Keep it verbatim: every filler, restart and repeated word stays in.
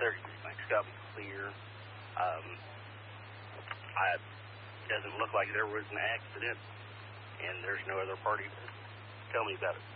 there. Everything's got to be clear. Um, I, it doesn't look like there was an accident, and there's no other party to tell me about it.